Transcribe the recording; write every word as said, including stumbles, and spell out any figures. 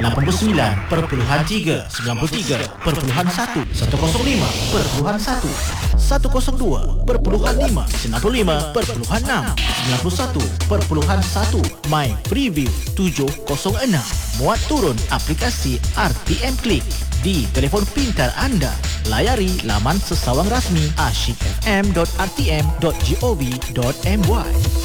lapan puluh sembilan perpuluhan tiga, sembilan puluh tiga perpuluhan satu, seratus lima perpuluhan satu, seratus dua perpuluhan lima, sembilan puluh lima perpuluhan enam, sembilan puluh satu perpuluhan satu. My Preview tujuh kosong enam. Muat turun aplikasi R T M Click di telefon pintar anda. Layari laman sesawang rasmi asyik f m dot r t m dot gov dot my.